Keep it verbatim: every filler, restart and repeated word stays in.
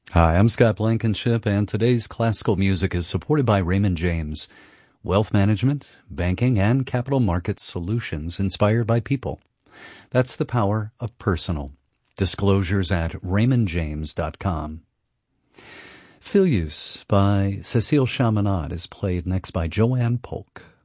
Hi, I'm Scott Blankenship, and today's classical music is supported by Raymond James. Wealth management, banking, and capital markets solutions inspired by people. That's the power of personal. Disclosures at raymond james dot com. Filius by Cecile Chaminade is played next by Joanne Polk.